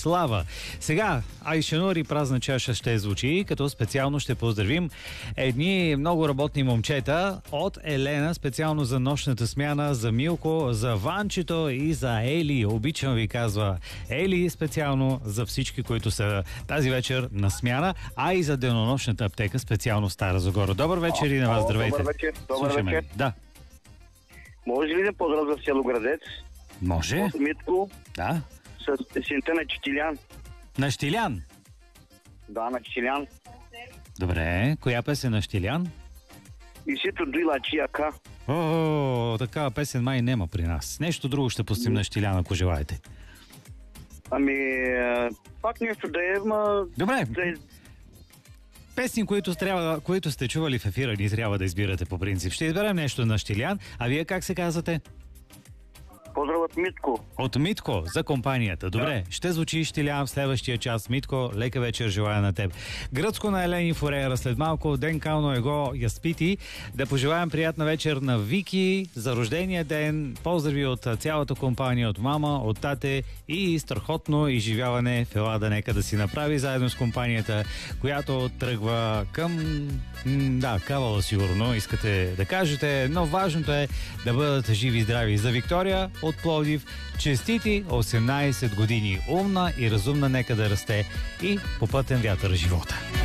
Слава. Сега Айшенур празна чаша ще звучи, като специално ще поздравим едни много работни момчета от Елена, специално за нощната смяна, за Милко, за Ванчето и за Ели. Обичам ви, казва Ели, специално за всички, които са тази вечер на смяна, а и за денонощната аптека, специално в Стара Загора. Добър вечер и на вас, здравейте. Добър вечер. Добър вечер. Да. Може ли да поздравя за село Градец? Може. От Митко. Да. С песента на Читилян. На Щилян. Да, на Читилян. Добре. Коя песен на Щилян? И сито дуила чияка. О, такава песен май нема при нас. Нещо друго ще пустим на Щилян, ако желаете. Ами, пак нещо да е, ма... Добре. Да е... Песни, които сте чували в ефира, ни трябва да избирате по принцип. Ще изберем нещо на Щилян. А вие как се казвате? Поздрав от Митко. От Митко за компанията. Добре, ще звучи Щилян в следващия час. Митко, лека вечер желая на теб. Гръцко на Елени Фореера след малко. Ден кално его яспити. Да пожелаем приятна вечер на Вики за рождения ден. Поздрави от цялата компания, от мама, от тате и страхотно изживяване в Елада. Нека да си направи заедно с компанията, която тръгва към... Кавала сигурно искате да кажете, но важното е да бъдат живи и здрави. За Виктория от Пловдив, честити 18 години. Умна и разумна, нека да расте и по пътен вятър живота.